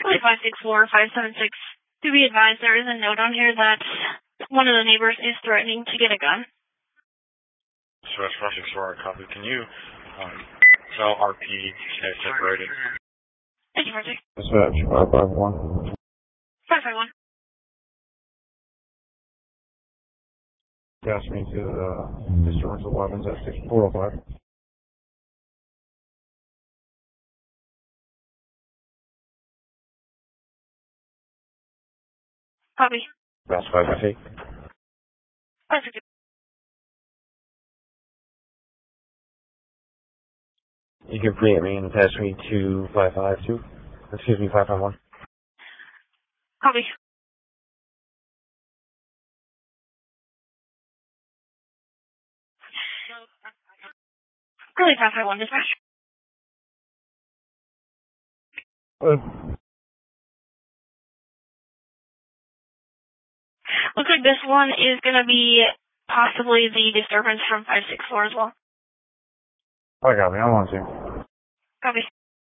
564, 576. To be advised, there is a note on here that one of the neighbors is threatening to get a gun. So that's 564, copy. Can you tell RP separated? Thank you, Project. Dispatch 551. 551. Pass me to discharge of weapons at 6405. Copy. Pass 558. 550. You can pre me and pass me to 552. Excuse me, 551. Copy. Really 551, dispatch. Looks like this one is going to be possibly the disturbance from 564 as well. I got me. I want to. Copy.